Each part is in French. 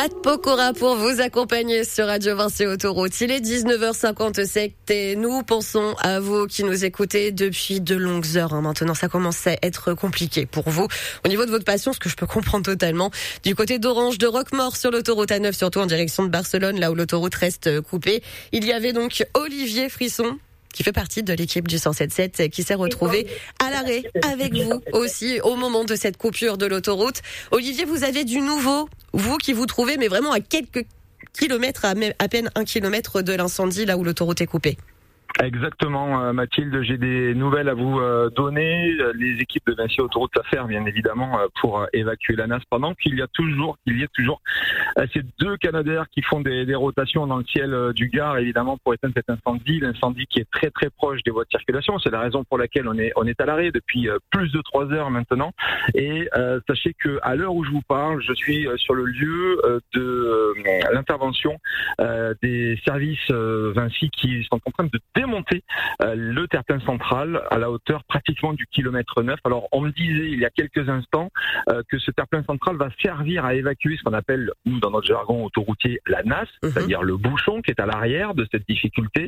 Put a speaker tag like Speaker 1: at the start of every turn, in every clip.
Speaker 1: Matt Pokora pour vous accompagner sur Radio Vinci Autoroute. Il est 19h57 et nous pensons à vous qui nous écoutez depuis de longues heures. Maintenant, ça commence à être compliqué pour vous au niveau de votre passion, ce que je peux comprendre totalement. Du côté d'Orange, de Roquemaure sur l'autoroute A9, surtout en direction de Barcelone, là où l'autoroute reste coupée. Il y avait donc Olivier Frisson, qui fait partie de l'équipe du 107.7, qui s'est retrouvé à l'arrêt avec vous aussi au moment de cette coupure de l'autoroute. Olivier, vous avez du nouveau, vous qui vous trouvez, mais vraiment à quelques kilomètres, à peine 1 kilomètre de l'incendie, là où l'autoroute est coupée.
Speaker 2: Exactement, Mathilde, j'ai des nouvelles à vous donner. Les équipes de Vinci Autoroute s'affairent bien évidemment pour évacuer la NAS pendant qu'il y a toujours ces deux Canadair qui font des rotations dans le ciel du Gard, évidemment pour éteindre cet incendie, l'incendie qui est très très proche des voies de circulation. C'est la raison pour laquelle on est à l'arrêt depuis plus de 3 heures maintenant. Et sachez que à l'heure où je vous parle, je suis sur le lieu de l'intervention des services Vinci qui sont en train de démonter le terre-plein central à la hauteur pratiquement du kilomètre 9. Alors on me disait il y a quelques instants que ce terre-plein central va servir à évacuer ce qu'on appelle, nous dans notre jargon autoroutier, la NAS, c'est-à-dire le bouchon qui est à l'arrière de cette difficulté.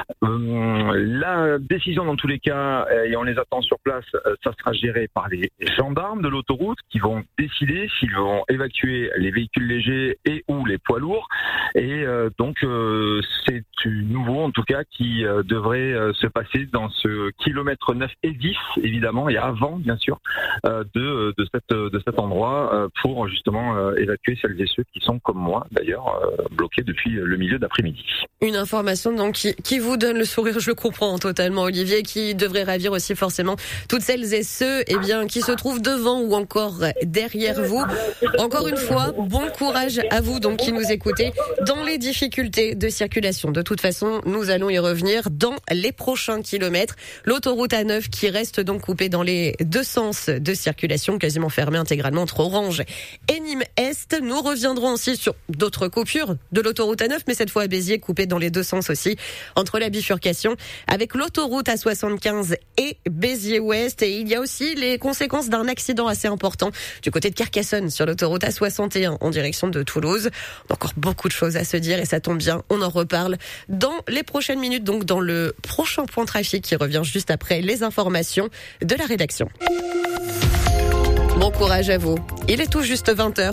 Speaker 2: La décision dans tous les cas, et on les attend sur place, ça sera géré par les gendarmes de l'autoroute qui vont décider s'ils vont évacuer les véhicules légers et ou les poids lourds. Et donc c'est nouveau en tout cas qui devrait se passer dans ce kilomètre 9 et 10 évidemment et avant bien sûr de cet endroit pour justement évacuer celles et ceux qui sont comme moi d'ailleurs bloqués depuis le milieu d'après-midi. Une information donc qui vous donne le sourire, je le comprends totalement Olivier, qui devrait ravir aussi forcément toutes celles et ceux qui se trouvent devant ou encore derrière vous. Encore une fois, bon courage à vous donc qui nous écoutez dans les difficultés de circulation. De toute façon, nous allons y revenir dans les prochains kilomètres. L'autoroute A9 qui reste donc coupée dans les deux sens de circulation, quasiment fermée intégralement entre Orange et Nîmes-Est. Nous reviendrons aussi sur d'autres coupures de l'autoroute A9, mais cette fois à Béziers, coupée dans les deux sens aussi, entre la bifurcation avec l'autoroute A75 et Béziers-Ouest. Et il y a aussi les conséquences d'un accident assez important du côté de Carcassonne sur l'autoroute A61 en direction de Toulouse. Encore beaucoup de choses à se dire et ça tombe bien, on en reparle dans les prochaines minutes, donc dans le prochain point trafic qui revient juste après les informations de la rédaction. Bon courage à vous. Il est tout juste 20h.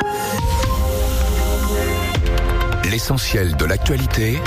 Speaker 3: L'essentiel de l'actualité,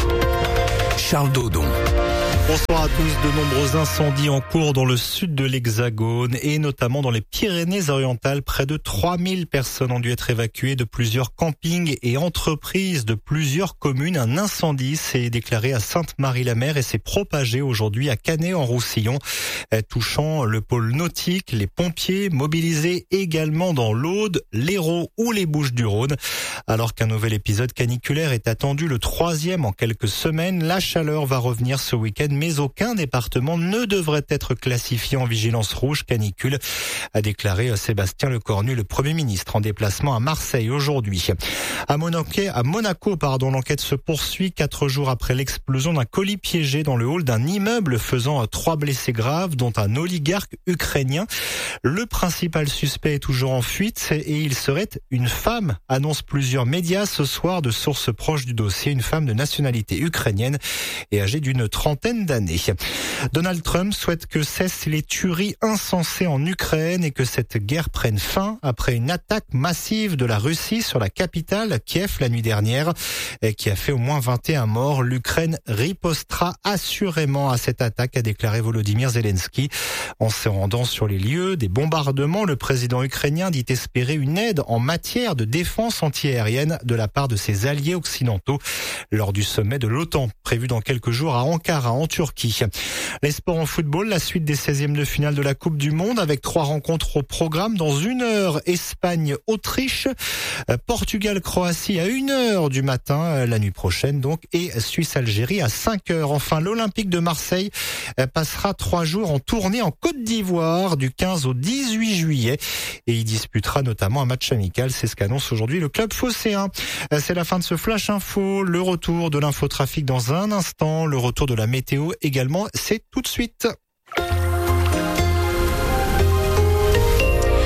Speaker 3: Charles Daudon.
Speaker 4: Bonsoir à tous. De nombreux incendies en cours dans le sud de l'Hexagone et notamment dans les Pyrénées-Orientales. Près de 3000 personnes ont dû être évacuées de plusieurs campings et entreprises de plusieurs communes. Un incendie s'est déclaré à Sainte-Marie-la-Mer et s'est propagé aujourd'hui à Canet-en-Roussillon, touchant le pôle nautique. Les pompiers mobilisés également dans l'Aude, l'Hérault ou les Bouches-du-Rhône. Alors qu'un nouvel épisode caniculaire est attendu, le 3e en quelques semaines, la chaleur va revenir ce week-end, mais aucun département ne devrait être classifié en vigilance rouge canicule, a déclaré Sébastien Lecornu, le Premier ministre, en déplacement à Marseille aujourd'hui. À Monaco, l'enquête se poursuit 4 jours après l'explosion d'un colis piégé dans le hall d'un immeuble faisant 3 blessés graves, dont un oligarque ukrainien. Le principal suspect est toujours en fuite et il serait une femme, annoncent plusieurs médias ce soir de sources proches du dossier, une femme de nationalité ukrainienne et âgée d'une trentaine d'années. Donald Trump souhaite que cessent les tueries insensées en Ukraine et que cette guerre prenne fin après une attaque massive de la Russie sur la capitale, Kiev, la nuit dernière, qui a fait au moins 21 morts. L'Ukraine ripostera assurément à cette attaque, a déclaré Volodymyr Zelensky. En se rendant sur les lieux des bombardements, le président ukrainien dit espérer une aide en matière de défense antiaérienne de la part de ses alliés occidentaux lors du sommet de l'OTAN, prévu dans quelques jours à Ankara, en Turquie. Les sports en football, la suite des 16e de finale de la Coupe du Monde avec 3 rencontres au programme dans 1 heure. Espagne-Autriche, Portugal-Croatie à 1 heure du matin la nuit prochaine donc, et Suisse-Algérie à 5 heures. Enfin, l'Olympique de Marseille passera 3 jours en tournée en Côte d'Ivoire du 15 au 18 juillet et il disputera notamment un match amical. C'est ce qu'annonce aujourd'hui le club phocéen. C'est la fin de ce Flash Info. Le retour de l'infotrafic dans un instant. Le retour de la météo également, c'est tout de suite.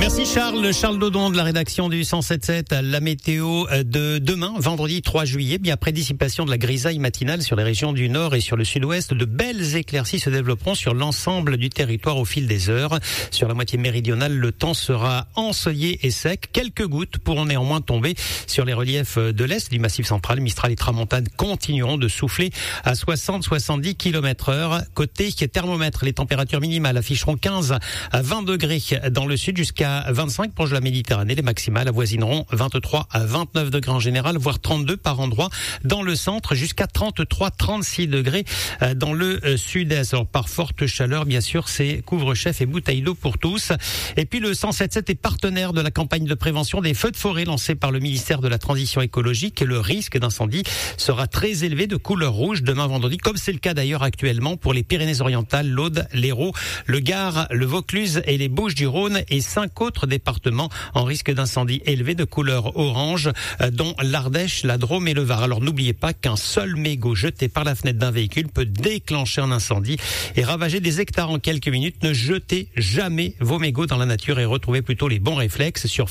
Speaker 5: Merci Charles Dodon de la rédaction du 107.7. La météo de demain, vendredi 3 juillet, bien après dissipation de la grisaille matinale sur les régions du nord et sur le sud-ouest, de belles éclaircies se développeront sur l'ensemble du territoire au fil des heures. Sur la moitié méridionale, le temps sera ensoleillé et sec. Quelques gouttes pourront néanmoins tomber sur les reliefs de l'est du Massif central. Mistral et tramontane continueront de souffler à 60-70 km/h. Côté thermomètre, les températures minimales afficheront 15 à 20 degrés dans le sud jusqu'à 25 proche de la Méditerranée. Les maximales avoisineront 23 à 29 degrés en général, voire 32 par endroit dans le centre, jusqu'à 33-36 degrés dans le sud-est. Alors, par forte chaleur, bien sûr, c'est couvre-chef et bouteille d'eau pour tous. Et puis le 107.7 est partenaire de la campagne de prévention des feux de forêt lancée par le ministère de la Transition écologique. Et le risque d'incendie sera très élevé de couleur rouge demain vendredi, comme c'est le cas d'ailleurs actuellement pour les Pyrénées-Orientales, l'Aude, l'Hérault, le Gard, le Vaucluse et les Bouches-du-Rhône et 5 autres départements en risque d'incendie élevé de couleur orange, dont l'Ardèche, la Drôme et le Var. Alors n'oubliez pas qu'un seul mégot jeté par la fenêtre d'un véhicule peut déclencher un incendie et ravager des hectares en quelques minutes. Ne jetez jamais vos mégots dans la nature et retrouvez plutôt les bons réflexes sur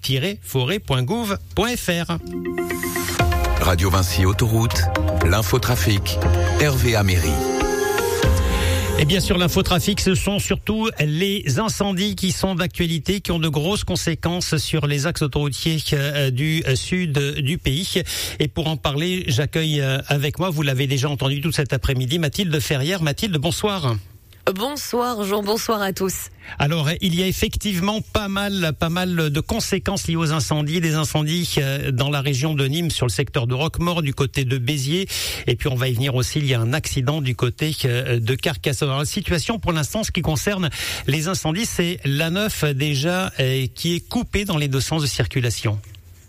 Speaker 5: feu-forêt.gouv.fr.
Speaker 3: Radio Vinci Autoroute, l'infotrafic, Hervé Améry.
Speaker 5: Et bien sûr, l'infotrafic, ce sont surtout les incendies qui sont d'actualité, qui ont de grosses conséquences sur les axes autoroutiers du sud du pays. Et pour en parler, j'accueille avec moi, vous l'avez déjà entendu tout cet après-midi, Mathilde Ferrière. Mathilde, bonsoir.
Speaker 1: Bonsoir Jean, bonsoir à tous.
Speaker 5: Alors, il y a effectivement pas mal de conséquences liées aux incendies, des incendies dans la région de Nîmes, sur le secteur de Roquemaure, du côté de Béziers. Et puis, on va y venir aussi, il y a un accident du côté de Carcassonne. Alors, la situation, pour l'instant, ce qui concerne les incendies, c'est l'A9 déjà qui est coupée dans les deux sens de circulation.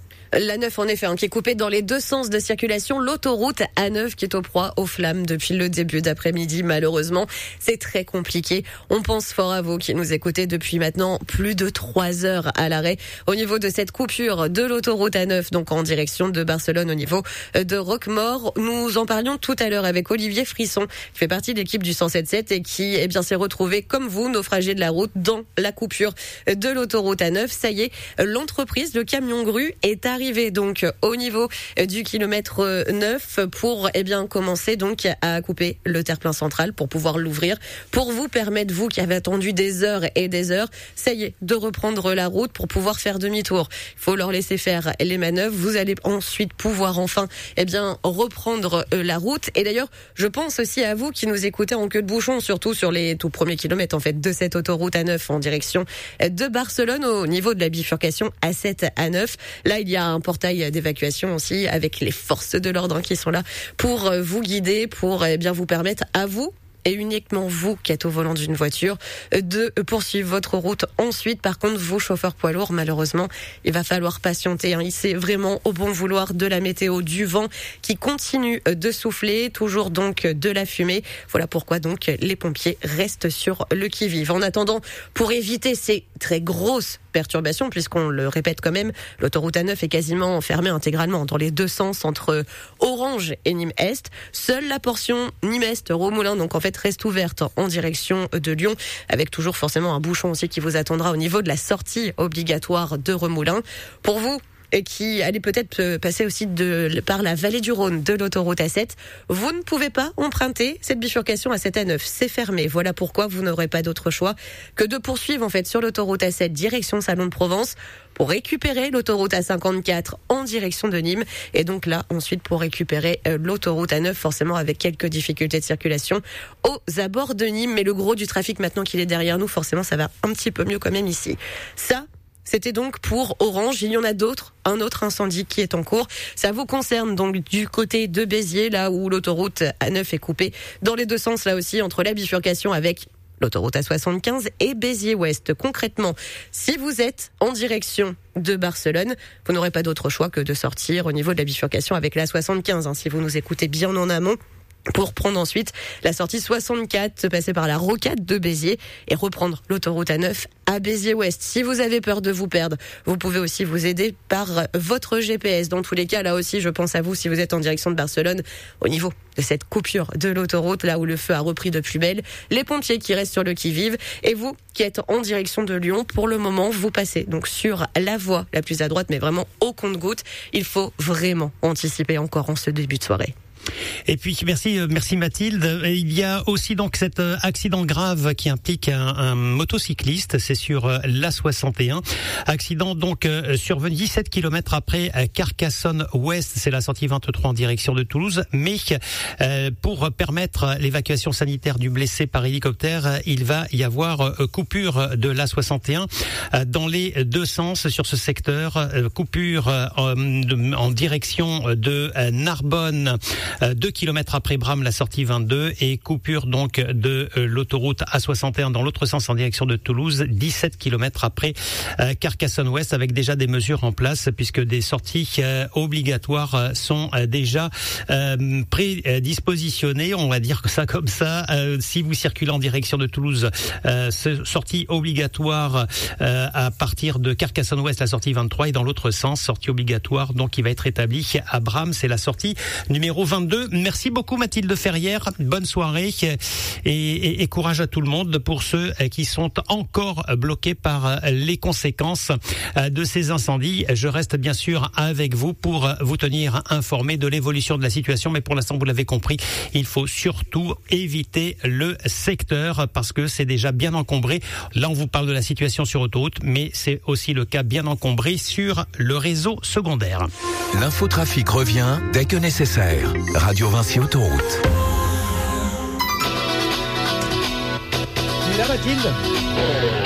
Speaker 1: L'A9 en effet, qui est coupée dans les deux sens de circulation. L'autoroute A9 qui est au proie aux flammes depuis le début d'après-midi. Malheureusement, c'est très compliqué. On pense fort à vous qui nous écoutez depuis maintenant plus de 3 heures à l'arrêt au niveau de cette coupure de l'autoroute A9, donc en direction de Barcelone au niveau de Roquemaure. Nous en parlions tout à l'heure avec Olivier Frisson, qui fait partie de l'équipe du 107.7 et qui s'est retrouvé comme vous, naufragé de la route, dans la coupure de l'autoroute A9. Ça y est, l'entreprise, le camion grue est arrivé donc au niveau du kilomètre 9 pour commencer donc à couper le terre-plein central pour pouvoir l'ouvrir, pour vous permettre, vous qui avez attendu des heures et des heures, ça y est, de reprendre la route pour pouvoir faire demi-tour. Il faut leur laisser faire les manœuvres. Vous allez ensuite pouvoir enfin reprendre la route. Et d'ailleurs, je pense aussi à vous qui nous écoutez en queue de bouchon, surtout sur les tout premiers kilomètres en fait de cette autoroute A9 en direction de Barcelone au niveau de la bifurcation A7 A9. Là, il y a un portail d'évacuation aussi avec les forces de l'ordre qui sont là pour vous guider, pour vous permettre à vous et uniquement vous qui êtes au volant d'une voiture de poursuivre votre route. Ensuite, par contre, vous chauffeurs poids lourds, malheureusement, il va falloir patienter. C'est vraiment au bon vouloir de la météo, du vent qui continue de souffler, toujours donc de la fumée. Voilà pourquoi donc les pompiers restent sur le qui-vive. En attendant, pour éviter ces très grosses perturbations, puisqu'on le répète quand même, l'autoroute A9 est quasiment fermée intégralement dans les deux sens entre Orange et Nîmes-Est. Seule la portion Nîmes-Est-Romoulin, donc en fait, reste ouverte en direction de Lyon, avec toujours forcément un bouchon aussi qui vous attendra au niveau de la sortie obligatoire de Remoulins. Pour vous, et qui allait peut-être passer aussi par la vallée du Rhône de l'autoroute A7, vous ne pouvez pas emprunter cette bifurcation A7 A9. C'est fermé. Voilà pourquoi vous n'aurez pas d'autre choix que de poursuivre en fait sur l'autoroute A7 direction Salon de Provence pour récupérer l'autoroute A54 en direction de Nîmes. Et donc là, ensuite, pour récupérer l'autoroute A9, forcément avec quelques difficultés de circulation aux abords de Nîmes. Mais le gros du trafic, maintenant qu'il est derrière nous, forcément, ça va un petit peu mieux quand même ici. Ça, c'était donc pour Orange. Il y en a d'autres. Un autre incendie qui est en cours. Ça vous concerne donc du côté de Béziers, là où l'autoroute A9 est coupée dans les deux sens, là aussi, entre la bifurcation avec l'autoroute A75 et Béziers-Ouest. Concrètement, si vous êtes en direction de Barcelone, vous n'aurez pas d'autre choix que de sortir au niveau de la bifurcation avec la A75. Si vous nous écoutez bien en amont, pour prendre ensuite la sortie 64, se passer par la rocade de Béziers et reprendre l'autoroute A9 à Béziers-Ouest. Si vous avez peur de vous perdre, vous pouvez aussi vous aider par votre GPS. Dans tous les cas, là aussi, je pense à vous si vous êtes en direction de Barcelone, au niveau de cette coupure de l'autoroute, là où le feu a repris de plus belle, les pompiers qui restent sur le qui-vive, et vous qui êtes en direction de Lyon, pour le moment, vous passez donc sur la voie la plus à droite, mais vraiment au compte-gouttes. Il faut vraiment anticiper encore en ce début de soirée.
Speaker 5: Et puis merci Mathilde. Il y a aussi donc cet accident grave qui implique un motocycliste, c'est sur l'A61. Accident donc survenu 17 km après Carcassonne-Ouest, c'est la sortie 23 en direction de Toulouse. Mais pour permettre l'évacuation sanitaire du blessé par hélicoptère, il va y avoir coupure de l'A61 dans les deux sens sur ce secteur. Coupure en direction de Narbonne. 2 km après Bram, la sortie 22, et coupure donc de l'autoroute A61 dans l'autre sens en direction de Toulouse, 17 km après Carcassonne-Ouest, avec déjà des mesures en place puisque des sorties obligatoires sont déjà prédispositionnées, on va dire ça comme ça. Si vous circulez en direction de Toulouse, sortie obligatoire à partir de Carcassonne-Ouest, la sortie 23, et dans l'autre sens, sortie obligatoire donc qui va être établie à Bram, c'est la sortie numéro 22. Merci beaucoup Mathilde Ferrière, bonne soirée et courage à tout le monde pour ceux qui sont encore bloqués par les conséquences de ces incendies. Je reste bien sûr avec vous pour vous tenir informés de l'évolution de la situation, mais pour l'instant vous l'avez compris, il faut surtout éviter le secteur parce que c'est déjà bien encombré. Là on vous parle de la situation sur autoroute, mais c'est aussi le cas bien encombré sur le réseau secondaire.
Speaker 3: L'infotrafic revient dès que nécessaire. Radio Vinci Autoroute.
Speaker 5: Tu es là Mathilde ?